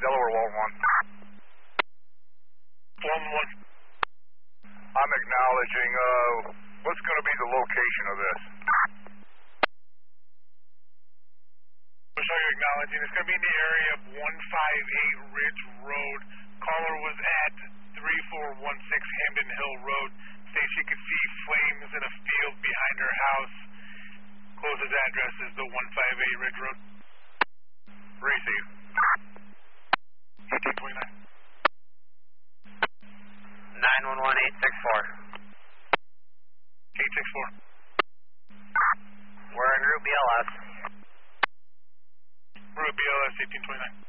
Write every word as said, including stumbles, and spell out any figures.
Delaware Walton one. Walton one. I'm acknowledging, uh, what's going to be the location of this? I'll show you acknowledging. It's going to be in the area of one five eight Ridge Road. Caller was at three four one six Hamden Hill Road. States she could see flames in a field behind her house. Closest address is the one five eight Ridge Road. Receive. eighteen twenty-nine. nine one one eight six four. eight six four. We're in Route B L S. Route B L S eighteen twenty-nine.